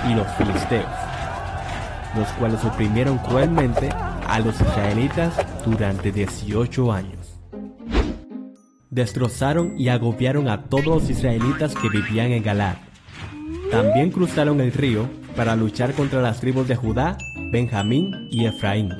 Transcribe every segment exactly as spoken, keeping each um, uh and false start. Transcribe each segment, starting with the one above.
y los filisteos, los cuales oprimieron cruelmente a los israelitas durante dieciocho años. Destrozaron y agobiaron a todos los israelitas que vivían en Galaad. También cruzaron el río para luchar contra las tribus de Judá, Benjamín y Efraín.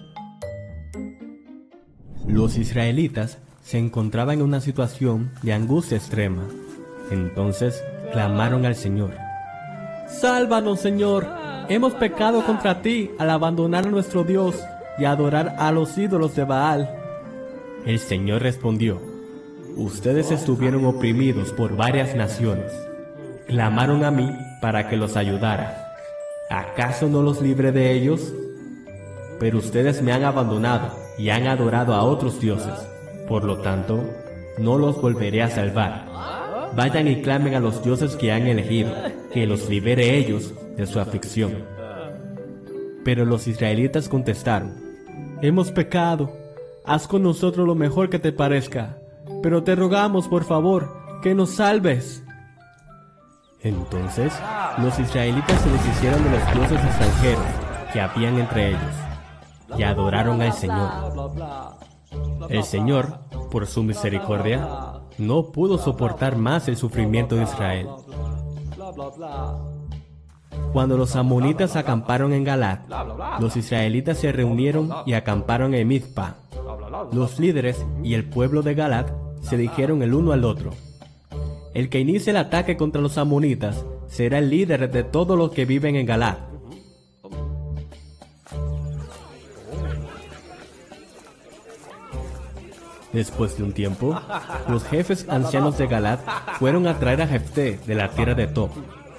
Los israelitas se encontraban en una situación de angustia extrema. Entonces clamaron al Señor: «Sálvanos, Señor. Hemos pecado contra ti al abandonar a nuestro Dios y adorar a los ídolos de Baal». El Señor respondió: «Ustedes estuvieron oprimidos por varias naciones. Clamaron a mí para que los ayudara. ¿Acaso no los libré de ellos? Pero ustedes me han abandonado y han adorado a otros dioses. Por lo tanto, no los volveré a salvar. Vayan y clamen a los dioses que han elegido, que los libere ellos de su aflicción». Pero los israelitas contestaron: «Hemos pecado. Haz con nosotros lo mejor que te parezca, pero te rogamos, por favor, que nos salves». Entonces, los israelitas se deshicieron de los dioses extranjeros que habían entre ellos, y adoraron al Señor. El Señor, por su misericordia, no pudo soportar más el sufrimiento de Israel. Cuando los amonitas acamparon en Galaad, los israelitas se reunieron y acamparon en Mizpa. Los líderes y el pueblo de Galaad se dijeron el uno al otro: «El que inicie el ataque contra los amonitas será el líder de todos los que viven en Galaad». Después de un tiempo, los jefes ancianos de Galaad fueron a traer a Jefté de la tierra de Tob.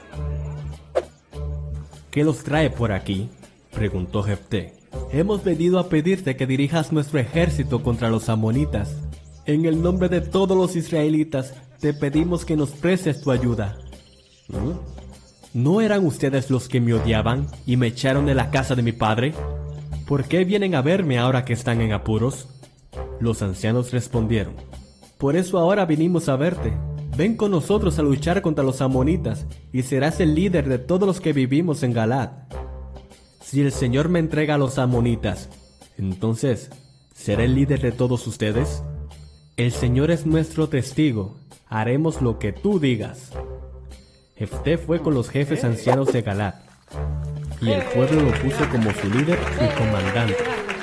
«¿Qué los trae por aquí?», preguntó Jefté. «Hemos venido a pedirte que dirijas nuestro ejército contra los amonitas. En el nombre de todos los israelitas, te pedimos que nos prestes tu ayuda». ¿Mm? ¿No eran ustedes los que me odiaban y me echaron de la casa de mi padre? ¿Por qué vienen a verme ahora que están en apuros? Los ancianos respondieron: «Por eso ahora vinimos a verte. Ven con nosotros a luchar contra los amonitas, y serás el líder de todos los que vivimos en Galaad. Si el Señor me entrega a los amonitas, entonces, ¿seré el líder de todos ustedes? El Señor es nuestro testigo. Haremos lo que tú digas». Jefté fue con los jefes ancianos de Galaad, y el pueblo lo puso como su líder y comandante.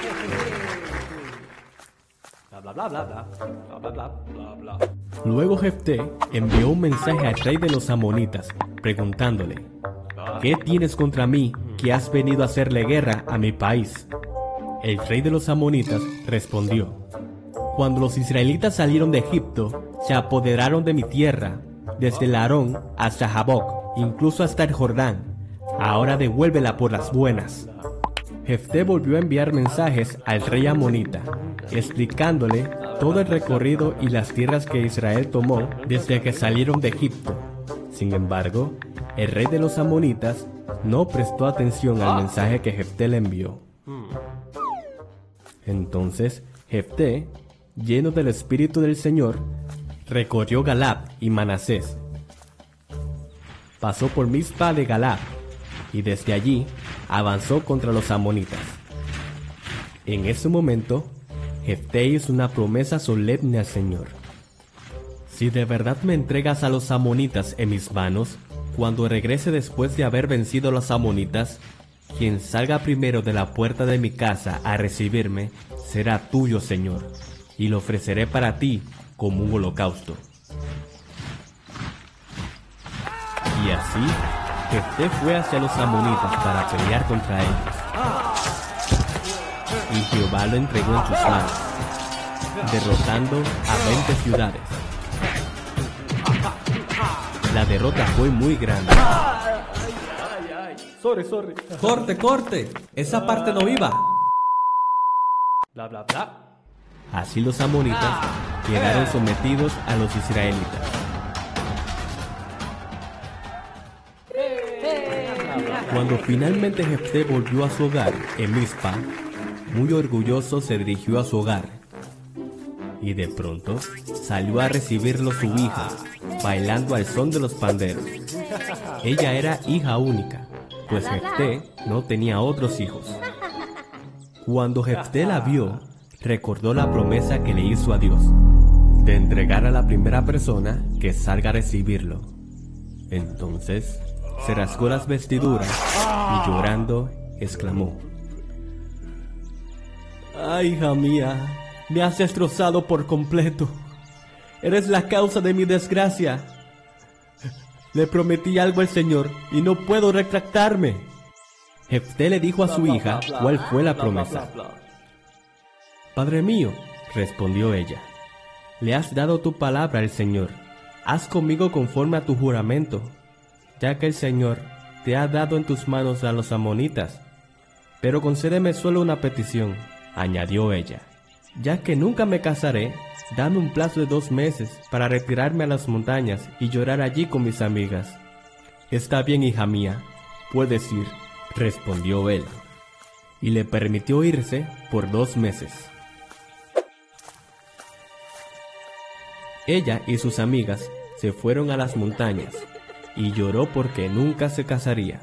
Luego Jefté envió un mensaje al rey de los amonitas, preguntándole: «¿Qué tienes contra mí que has venido a hacerle guerra a mi país?». El rey de los amonitas respondió: «Cuando los israelitas salieron de Egipto, se apoderaron de mi tierra, desde el Arón hasta Jaboc, incluso hasta el Jordán. Ahora devuélvela por las buenas». Jefté volvió a enviar mensajes al rey amonita, explicándole todo el recorrido y las tierras que Israel tomó desde que salieron de Egipto. Sin embargo, el rey de los amonitas no prestó atención al mensaje que Jefté le envió. Entonces, Jefté, lleno del Espíritu del Señor, recorrió Galaad y Manasés. Pasó por Mizpa de Galaad, y desde allí avanzó contra los amonitas. En ese momento, Jefté hizo una promesa solemne al Señor: «Si de verdad me entregas a los amonitas en mis manos, cuando regrese después de haber vencido a los amonitas, quien salga primero de la puerta de mi casa a recibirme será tuyo, Señor, y lo ofreceré para ti como un holocausto». Y así, Jefté fue hacia los amonitas para pelear contra ellos. Y Jehová lo entregó en sus manos, derrotando a veinte ciudades. La derrota fue muy grande. Sorry, sorry. ¡Corte, corte! Esa parte no iba. Bla, bla, bla. Así los amonitas quedaron sometidos a los israelitas. Cuando finalmente Jefté volvió a su hogar en Mizpa, muy orgulloso se dirigió a su hogar. Y de pronto salió a recibirlo su hija, bailando al son de los panderos. Ella era hija única, pues Jefté no tenía otros hijos. Cuando Jefté la vio, recordó la promesa que le hizo a Dios, de entregar a la primera persona que salga a recibirlo. Entonces se rasgó las vestiduras y llorando exclamó: ¡Ay, hija mía! Me has destrozado por completo. Eres la causa de mi desgracia. Le prometí algo al Señor y no puedo retractarme. Jefté le dijo a su hija cuál fue la promesa. Padre mío, respondió ella, le has dado tu palabra al Señor. Haz conmigo conforme a tu juramento, ya que el Señor te ha dado en tus manos a los amonitas. Pero concédeme solo una petición, añadió ella. Ya que nunca me casaré, dame un plazo de dos meses para retirarme a las montañas y llorar allí con mis amigas. Está bien, hija mía, puedes ir, respondió él, y le permitió irse por dos meses. Ella y sus amigas se fueron a las montañas y lloró porque nunca se casaría.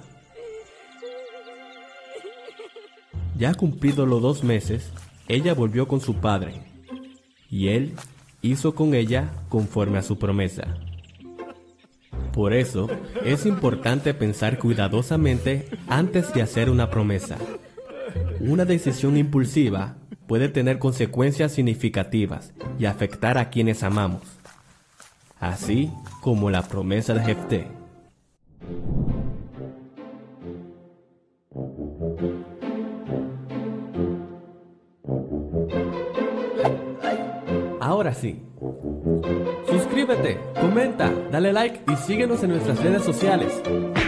Ya cumplidos los dos meses, ella volvió con su padre, y él hizo con ella conforme a su promesa. Por eso, es importante pensar cuidadosamente antes de hacer una promesa. Una decisión impulsiva puede tener consecuencias significativas y afectar a quienes amamos, así como la promesa de Jefté. Ahora sí, suscríbete, comenta, dale like y síguenos en nuestras redes sociales.